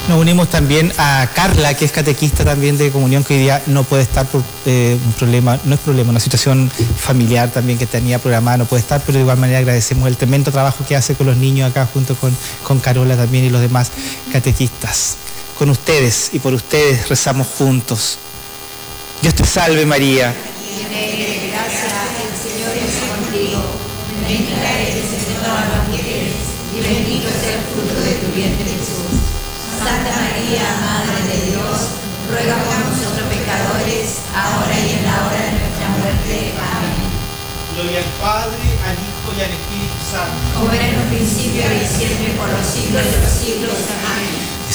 Nos unimos también a Carla, que es catequista también de comunión, que hoy día no puede estar por un problema, no es problema, una situación familiar también que tenía programada, no puede estar, pero de igual manera agradecemos el tremendo trabajo que hace con los niños acá, junto con Carola también y los demás catequistas. Con ustedes y por ustedes rezamos juntos. Dios te salve, María. Gracias, el Señor es contigo. Bendita eres entre todas las mujeres y bendito es el fruto de tu vientre, Jesús. Santa María, Madre de Dios, ruega por nosotros pecadores, ahora y en la hora de nuestra muerte. Amén. Gloria al Padre, al Hijo y al Espíritu Santo. Como era en un principio, ahora y siempre, por los siglos de los siglos. Amén.